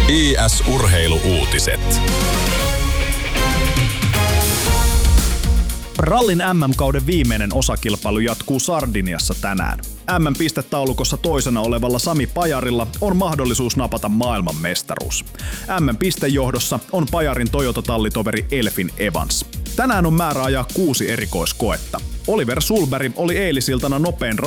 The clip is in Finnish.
IS-urheilu-uutiset. Rallin MM-kauden viimeinen osakilpailu jatkuu Sardiniassa tänään. MM-pistetaulukossa toisena olevalla Sami Pajarilla on mahdollisuus napata maailmanmestaruus. MM-pistejohdossa on Pajarin Toyota-tallitoveri Elfin Evans. Tänään on määrä ajaa 6 erikoiskoetta. Oliver Sulberg oli eilisiltana nopein